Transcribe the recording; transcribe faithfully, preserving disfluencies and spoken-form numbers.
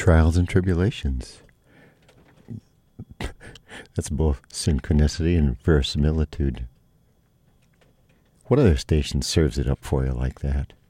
trials and tribulations. That's both synchronicity and verisimilitude. What other station serves it up for you like that?